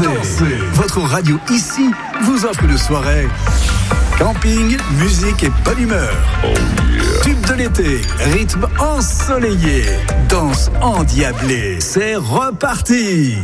Votre radio ici vous offre une soirée. Camping, musique et bonne humeur. Tube de l'été, rythme ensoleillé, danse endiablée. C'est reparti.